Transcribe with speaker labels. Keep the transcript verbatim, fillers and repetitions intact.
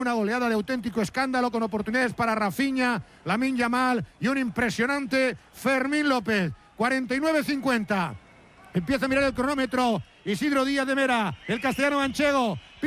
Speaker 1: Una goleada de auténtico escándalo con oportunidades para Rafinha, Lamine Yamal y un impresionante Fermín López. cuarenta y nueve cincuenta. Empieza a mirar el cronómetro Isidro Díaz de Mera, el castellano manchego.